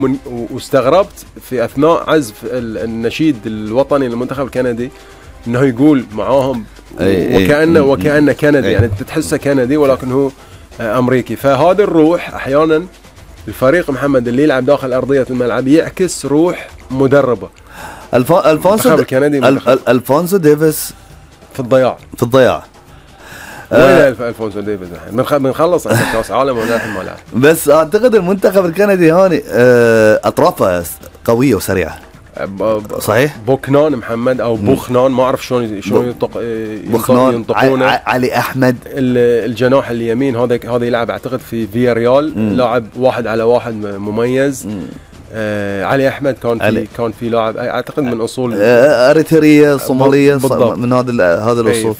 واستغربت في اثناء عزف النشيد الوطني للمنتخب الكندي انه يقول معاهم وكأنه كندي، يعني تحسه كندي ولكن هو امريكي. فهذه الروح احيانا الفريق محمد اللي يلعب داخل ارضيه الملعب يعكس روح مدربه. الفونسو ديفيس في الضياع وين الفونسو ديفيز الحين؟ بنخلص عندك كاس عالم ولا الحين ما لعب. بس اعتقد المنتخب الكندي هاني اطرافه قويه وسريعه. صحيح. بوكنان محمد او بوخنان، ما اعرف شلون ينطقونه. علي احمد الجناح اليمين هذا يلعب اعتقد في فيا ريال، لاعب 1 على 1 مميز. علي احمد كان في لاعب اعتقد من اصول اريتريه صوماليه من هذا الاصول.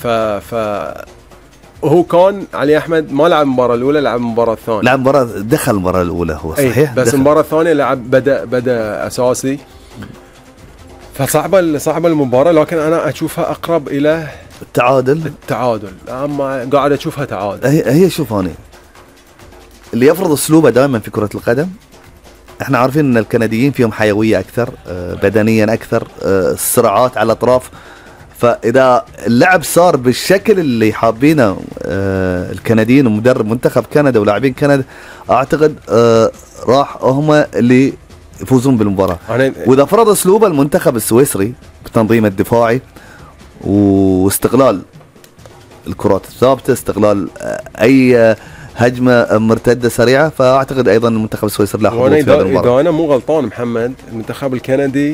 هو كان علي احمد ما لعب المباراه الاولى، لعب المباراه الثانيه. لعب مباراه دخل المباراه الاولى هو صحيح، بس المباراه الثانيه لعب بدا اساسي. فصعبه المباراه، لكن انا اشوفها اقرب الى التعادل. اما قاعد اشوفها تعادل. هي شوف هاني اللي يفرض اسلوبه دائما في كره القدم. احنا عارفين ان الكنديين فيهم حيويه اكثر، بدنيا اكثر، الصراعات على الاطراف. فاذا اللعب صار بالشكل اللي حابينه الكنديين ومدرب منتخب كندا ولاعبين كندا، اعتقد راح هم اللي يفوزون بالمباراه. واذا فرض اسلوب المنتخب السويسري بالتنظيم الدفاعي واستغلال الكرات الثابته، استغلال اي هجمه مرتده سريعه، فاعتقد ايضا المنتخب السويسري له حظوظ في هذه المباراه. اذا انا مو غلطان محمد، المنتخب الكندي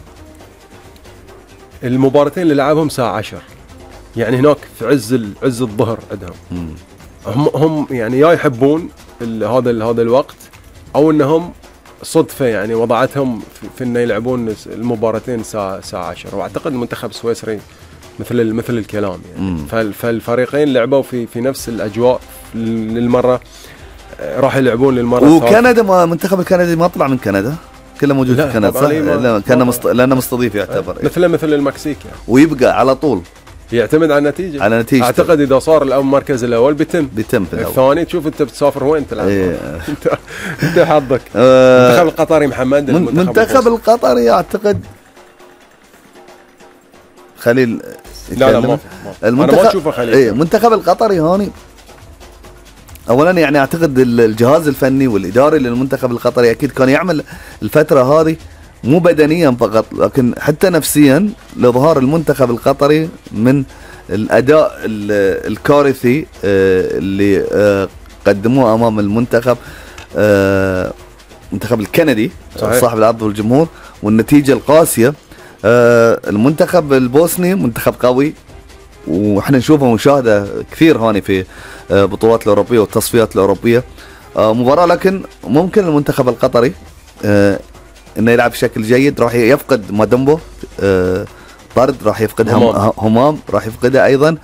المباراتين اللي لعبهم الساعه 10، يعني هناك في عز الظهر عندهم. هم يعني يا يحبون هذا الوقت، او انهم صدفه يعني وضعتهم في انه يلعبون المباراتين الساعه 10. واعتقد المنتخب السويسري مثل الكلام يعني. فالفريقين لعبوا في نفس الاجواء للمره، راح يلعبون للمره. وكندا المنتخب الكندي ما طلع من كندا، كله موجود في كندا صح؟ لانه مستضيف يعتبر مثل المكسيك يعني. ويبقى على طول يعتمد على النتيجه. اعتقد اذا صار المركز الاول بيتم في الثاني تشوف انت بتسافر وين تلعب. انت حظك. المنتخب القطري محمد، المنتخب القطري اعتقد خليل لا ما انا ما اشوفه خليل. المنتخب القطري هوني اولا يعني اعتقد الجهاز الفني والاداري للمنتخب القطري اكيد كان يعمل الفتره هذه مو بدنيا فقط لكن حتى نفسيا لظهار المنتخب القطري من الاداء الكارثي اللي قدموه امام المنتخب المنتخب الكندي صاحب الارض والجمهور، والنتيجه القاسيه. المنتخب البوسني منتخب قوي، واحنا نشوفه مشاهده كثير هاني في بطولات الاوروبيه والتصفيات الاوروبيه. مباراه لكن ممكن المنتخب القطري انه يلعب بشكل جيد. راح يفقد مادومبو طرد، راح يفقد همام راح يفقدها ايضا.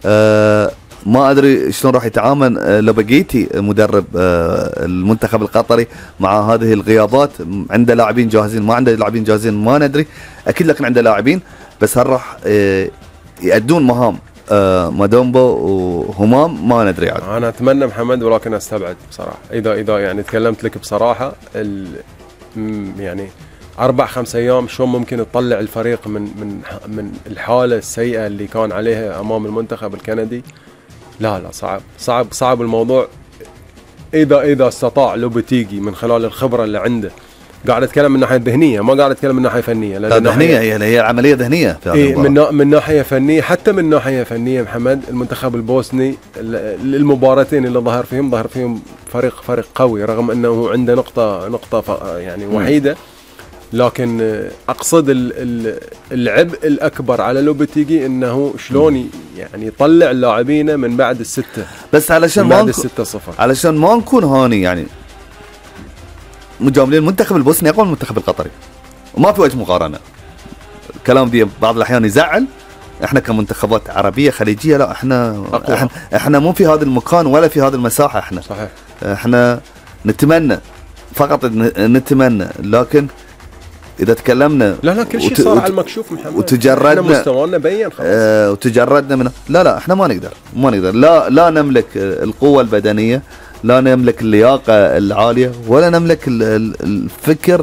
ما ادري شلون راح يتعامل لوباجيتي مدرب المنتخب القطري مع هذه الغيابات. عنده لاعبين جاهزين ما عنده لاعبين جاهزين ما ندري، اكيد لكن عنده لاعبين، بس هل راح يأدون مهام مادومبو وهمام ما ندري عاد. انا اتمنى محمد ولكن استبعد بصراحه. اذا يعني تكلمت لك بصراحه يعني 4-5 ايام شلون ممكن تطلع الفريق من الحاله السيئه اللي كان عليها امام المنتخب الكندي؟ لا صعب الموضوع. اذا استطاع لوبتيجي من خلال الخبره اللي عنده، قاعد اتكلم من الناحيه الذهنيه ما قاعد اتكلم من الناحيه الفنيه. لا ذهنيه هي عمليه ذهنيه في من ناحيه فنيه، حتى من ناحيه فنيه محمد. المنتخب البوسني المباراتين اللي ظهر فيهم فريق قوي، رغم انه عنده نقطه يعني وحيده، لكن اقصد العبء الاكبر على لوبتيجي انه شلون يعني يطلع لاعبينه من بعد السته، بس علشان ما نكون هاني يعني مجاملين. المنتخب البوسني اقوى من المنتخب القطري وما في وجه مقارنه. الكلام دي بعض الاحيان يزعل. احنا كمنتخبات عربيه خليجيه لا احنا مو في هذا المكان ولا في هذه المساحه. احنا صحيح احنا نتمنى فقط نتمنى، لكن اذا تكلمنا لا كل شيء صار على المكشوف محمد. وتجردنا مستوانا بين خلاص. وتجردنا من لا احنا ما نقدر لا نملك القوه البدنيه، لا نملك اللياقة العالية ولا نملك الفكر